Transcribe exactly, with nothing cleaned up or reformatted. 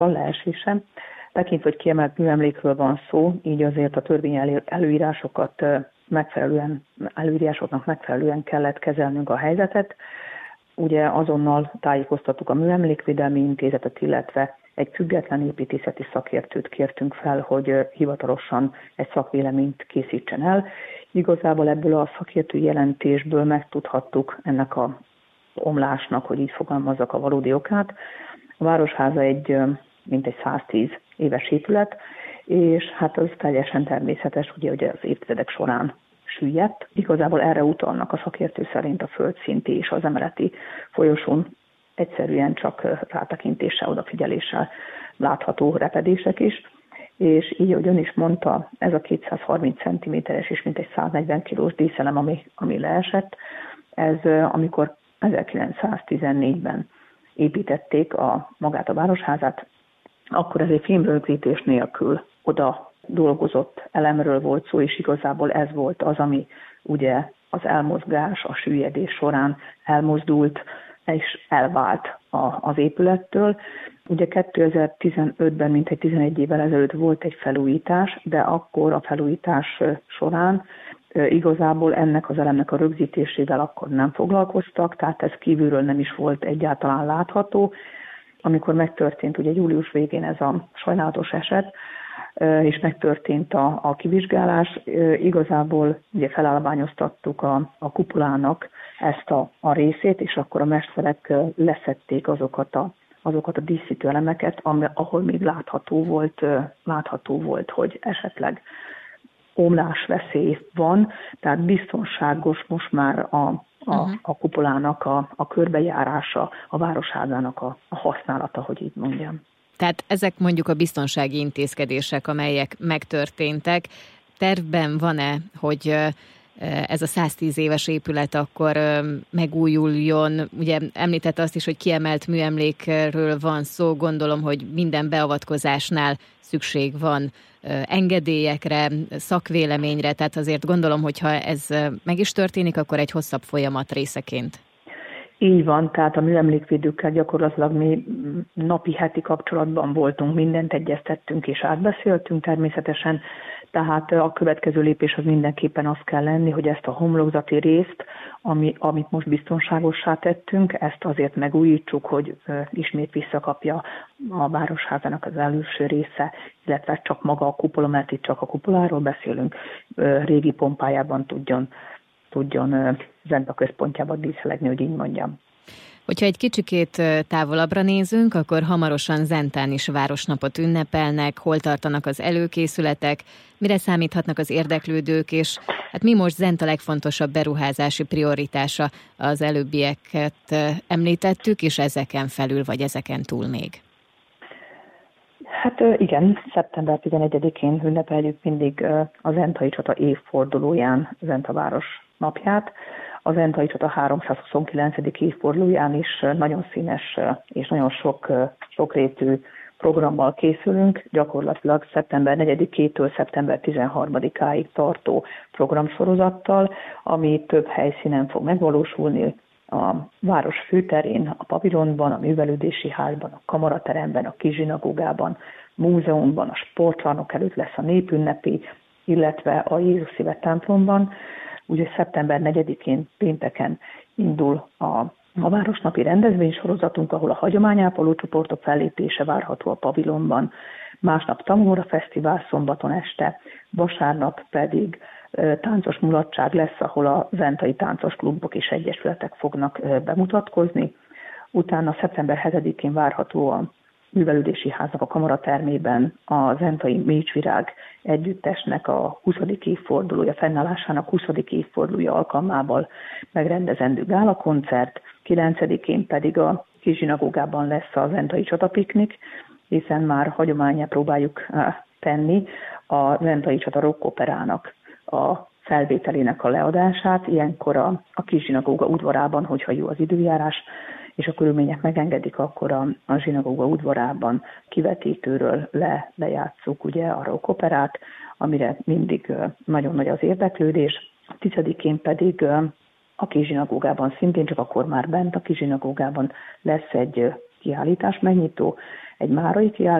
leesése. Tekintve, hogy kiemelt műemlékről van szó, így azért a törvény előírásokat megfelelően, előírásoknak megfelelően kellett kezelnünk a helyzetet. Ugye azonnal tájékoztattuk a Műemlékvédelmi Intézetet, illetve egy független építészeti szakértőt kértünk fel, hogy hivatalosan egy szakvéleményt készítsen el. Igazából ebből a szakértői jelentésből megtudhattuk ennek a omlásnak, hogy így fogalmazzak, a valódi okát. A Városháza egy mintegy száztíz éves épület, és hát az teljesen természetes, ugye, hogy az évtizedek során süllyedt. Igazából erre utalnak a szakértő szerint a földszinti és az emeleti folyosón egyszerűen csak rátekintéssel, odafigyeléssel látható repedések is, és így, ahogy ön is mondta, ez a kétszázharminc centiméteres és mintegy száznegyven kilós díszelem, ami, ami leesett, ez amikor ezerkilencszáztizennégyben építették a, magát a Városházát, akkor ez egy fémrögzítés nélkül oda dolgozott elemről volt szó, és igazából ez volt az, ami ugye az elmozgás, a süllyedés során elmozdult, és elvált a, az épülettől. Ugye kétezer-tizenötben, mintegy tizenegy évvel ezelőtt volt egy felújítás, de akkor a felújítás során e, igazából ennek az elemnek a rögzítésével akkor nem foglalkoztak, tehát ez kívülről nem is volt egyáltalán látható. Amikor megtörtént ugye július végén ez a sajnálatos eset, és megtörtént a, a kivizsgálás, igazából ugye felállványoztattuk a, a kupolának ezt a, a részét, és akkor a mesterek leszették azokat a, azokat a díszítő elemeket, ami, ahol még látható volt, látható volt, hogy esetleg omlásveszély van, tehát biztonságos most már a, a, uh-huh. a kupolának a, a körbejárása, a Városházának a, a használata, hogy így mondjam. Tehát ezek mondjuk a biztonsági intézkedések, amelyek megtörténtek. Tervben van-e, hogy ez a száztíz éves épület akkor megújuljon? Ugye említette azt is, hogy kiemelt műemlékről van szó, gondolom, hogy minden beavatkozásnál szükség van engedélyekre, szakvéleményre, tehát azért gondolom, hogyha ez meg is történik, akkor egy hosszabb folyamat részeként. Így van, tehát a műemlékvédőkkel gyakorlatilag mi napi, heti kapcsolatban voltunk, mindent egyeztettünk és átbeszéltünk természetesen, tehát a következő lépés az mindenképpen az kell lenni, hogy ezt a homlokzati részt, ami, amit most biztonságossá tettünk, ezt azért megújítsuk, hogy ismét visszakapja a Városházának az előső része, illetve csak maga a kupola, mert itt csak a kupoláról beszélünk, régi pompájában tudjon tudjon Zenta központjában díszelegni, hogy így mondjam. Hogyha egy kicsikét távolabbra nézünk, akkor hamarosan Zentán is városnapot ünnepelnek, hol tartanak az előkészületek, mire számíthatnak az érdeklődők, és hát mi most Zenta legfontosabb beruházási prioritása? Az előbbieket említettük, és ezeken felül, vagy ezeken túl még? Hát igen, szeptember tizenegyedikén ünnepeljük mindig a zentai csata évfordulóján Zenta város napját. A zentai csata háromszázhuszonkilencedik évfordulóján is nagyon színes és nagyon sok, sokrétű programmal készülünk, gyakorlatilag szeptember negyedikétől szeptember tizenharmadikáig tartó programsorozattal, ami több helyszínen fog megvalósulni, a város főterén, a pavilonban, a művelődési házban, a kamarateremben, a kizsinagógában, múzeumban, a sportcsarnok előtt lesz a népünnepi, illetve a Jézus Szíve templomban. Ugye szeptember negyedikén pénteken indul a, a városnapi rendezvénysorozatunk, ahol a hagyományápoló csoportok fellépése várható a pavilonban, másnap Tamóra Fesztivál szombaton este, vasárnap pedig táncos mulatság lesz, ahol a zentai táncos klubok és egyesületek fognak bemutatkozni. Utána szeptember hetedikén várható a művelődési háznak a kamaratermében a zentai Mécsvirág együttesnek a huszadik évfordulója, fennállásának huszadik évfordulója alkalmával megrendezendő gálakoncert, kilencedikén pedig a Kizsinagógában lesz a zentai csatapiknik, hiszen már hagyománnyá próbáljuk tenni a zentai csata rockoperának a felvételének a leadását, ilyenkor a, a Kis-zsinagóga udvarában, hogyha jó az időjárás, és a körülmények megengedik, akkor a, a zsinagóga udvarában kivetítőről le, lejátszuk ugye a rockoperát, amire mindig nagyon nagy az érdeklődés. A tizedikén pedig a Kis-zsinagógában szintén, csak akkor már bent a Kis-zsinagógában lesz egy kiállítás megnyitó. egy márai kiállítás,